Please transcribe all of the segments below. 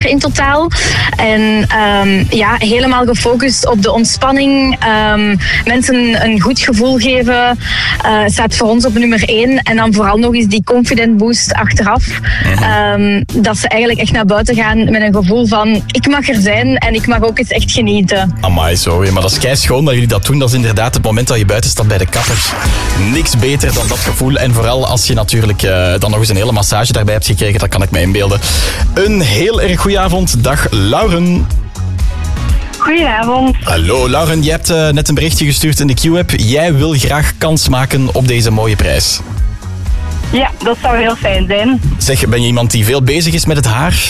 in totaal. En helemaal gefocust op de ontspanning. Mensen een goed gevoel geven. Staat voor ons op nummer 1. En dan vooral nog eens die confident boost achteraf. Dat ze eigenlijk echt naar buiten gaan met een gevoel van ik mag er zijn en ik mag ook eens echt genieten. Amai, sorry, maar dat is keischoon dat jullie dat doen. Dat is inderdaad het moment dat je buiten staat bij de kappers. Niks beter dan dat gevoel. En vooral als je natuurlijk dan nog eens een hele massage daarbij hebt gekregen, dat kan ik me inbeelden. Een heel erg goeie avond. Dag Lauren. Goedenavond. Hallo Lauren, je hebt net een berichtje gestuurd in de Q-app. Jij wil graag kans maken op deze mooie prijs. Ja, dat zou heel fijn zijn. Zeg, ben je iemand die veel bezig is met het haar?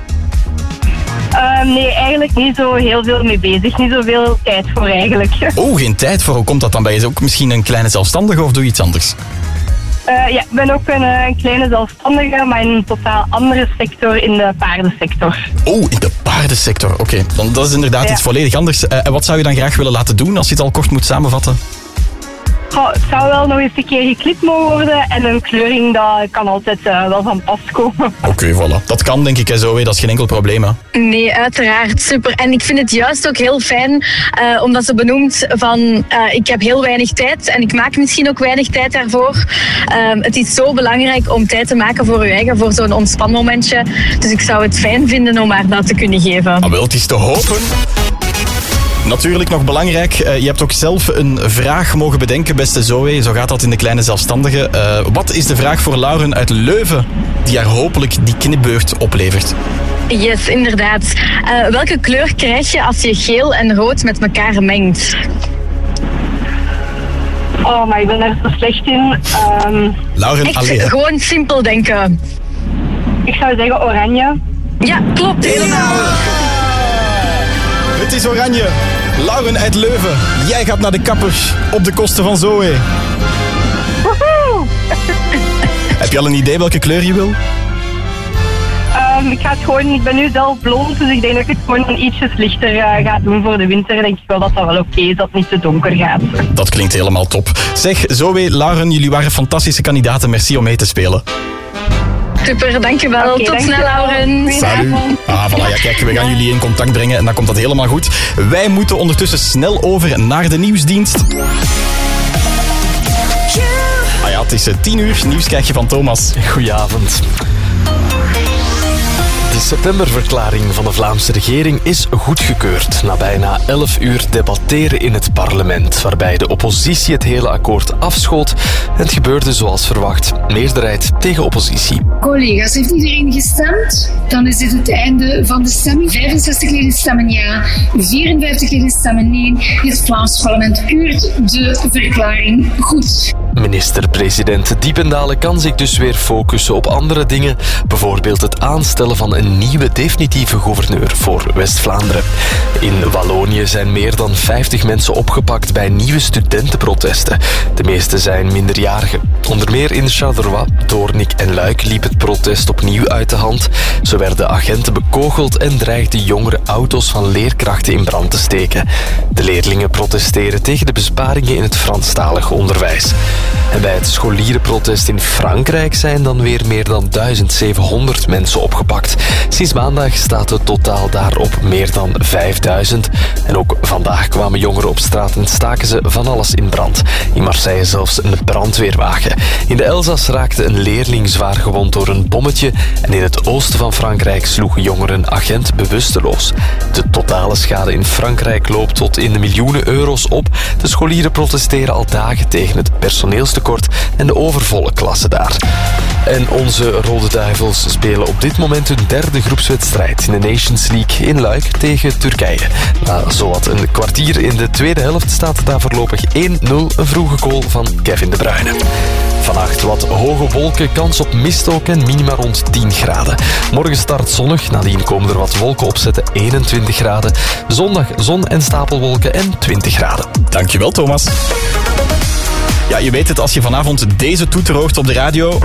Nee, eigenlijk niet zo heel veel mee bezig. Niet zoveel tijd voor eigenlijk. Oh, geen tijd voor. Hoe komt dat dan? Ben je ook misschien een kleine zelfstandige of doe je iets anders? Ja, ik ben ook een kleine zelfstandige, maar in een totaal andere sector, in de paardensector. Oh, in de paardensector. Oké, dan dat is inderdaad iets volledig anders. En wat zou je dan graag willen laten doen als je het al kort moet samenvatten? Het zou wel nog eens een keer geklipt mogen worden en een kleuring, dat kan altijd wel van pas komen. Oké, voilà. Dat kan denk ik zo, dat is geen enkel probleem. Hè? Nee, uiteraard. Super. En ik vind het juist ook heel fijn, omdat ze benoemt van ik heb heel weinig tijd en ik maak misschien ook weinig tijd daarvoor. Het is zo belangrijk om tijd te maken voor je eigen, voor zo'n ontspanmomentje. Dus ik zou het fijn vinden om haar dat te kunnen geven. Ah, wel, het is te hopen. Natuurlijk nog belangrijk, je hebt ook zelf een vraag mogen bedenken, beste Zoe. Zo gaat dat in de kleine zelfstandige. Wat is de vraag voor Lauren uit Leuven die haar hopelijk die knipbeurt oplevert? Yes, inderdaad. Welke kleur krijg je als je geel en rood met elkaar mengt? Oh, maar ik ben er zo slecht in. Lauren, gewoon simpel denken. Ik zou zeggen oranje. Ja, klopt. Helemaal. Het is oranje. Lauren uit Leuven, jij gaat naar de kappers op de kosten van Zoe. Woehoe! Heb je al een idee welke kleur je wil? Ik ben nu zelf blond, dus ik denk dat ik het gewoon een ietsjes lichter ga doen voor de winter. Denk ik wel dat dat wel oké is, dat het niet te donker gaat. Dat klinkt helemaal top. Zeg, Zoe, Lauren, jullie waren fantastische kandidaten. Merci om mee te spelen. Super, dankjewel. Okay, tot snel, Lauren. Salut. Voilà, ja, kijk, we gaan jullie in contact brengen en dan komt dat helemaal goed. Wij moeten ondertussen snel over naar de nieuwsdienst. Ah ja, het is 10:00. Nieuws krijg je van Thomas. Goedenavond. De septemberverklaring van de Vlaamse regering is goedgekeurd na bijna 11 uur debatteren in het parlement, waarbij de oppositie het hele akkoord afschoot en het gebeurde zoals verwacht. Meerderheid tegen oppositie. Collega's, heeft iedereen gestemd? Dan is dit het einde van de stemming. 65 leden stemmen ja, 54 leden stemmen nee. Het Vlaams parlement keurt de verklaring goed. Minister-president Diependalen kan zich dus weer focussen op andere dingen, bijvoorbeeld het aanstellen van een nieuwe definitieve gouverneur voor West-Vlaanderen. In Wallonië zijn meer dan 50 mensen opgepakt bij nieuwe studentenprotesten. De meeste zijn minderjarigen. Onder meer in Charleroi, Doornik en Luik liep het protest opnieuw uit de hand. Zo werden agenten bekogeld en dreigden jongeren auto's van leerkrachten in brand te steken. De leerlingen protesteren tegen de besparingen in het Franstalig onderwijs. En bij het scholierenprotest in Frankrijk zijn dan weer meer dan 1700 mensen opgepakt. Sinds maandag staat het totaal daar op meer dan 5000. En ook vandaag kwamen jongeren op straat en staken ze van alles in brand. In Marseille zelfs een brandweerwagen. In de Elzas raakte een leerling zwaar gewond door een bommetje. En in het oosten van Frankrijk sloeg jongeren een agent bewusteloos. De totale schade in Frankrijk loopt tot in de miljoenen euro's op. De scholieren protesteren al dagen tegen het personeelstekort en de overvolle klassen daar. En onze Rode Duivels spelen op dit moment hun derde groepswedstrijd in de Nations League in Luik tegen Turkije. Na zowat een kwartier in de tweede helft staat het daar voorlopig 1-0, een vroege goal van Kevin De Bruyne. Vannacht wat hoge wolken, kans op mist ook en minima rond 10 graden. Morgen start zonnig, nadien komen er wat wolken opzetten, 21 graden. Zondag zon en stapelwolken en 20 graden. Dankjewel, Thomas. Ja, je weet het, als je vanavond deze toeter hoort op de radio,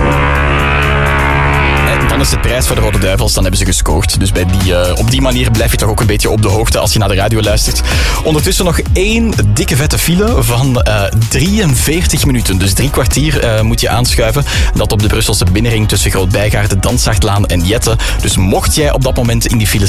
dan is het prijs voor de Rode Duivels, dan hebben ze gescoord. Dus op die manier blijf je toch ook een beetje op de hoogte als je naar de radio luistert. Ondertussen nog 1 dikke vette file van 43 minuten. Dus 3 kwartier moet je aanschuiven. Dat op de Brusselse binnenring tussen Groot-Bijgaarden, Dansachtlaan en Jette. Dus mocht jij op dat moment in die file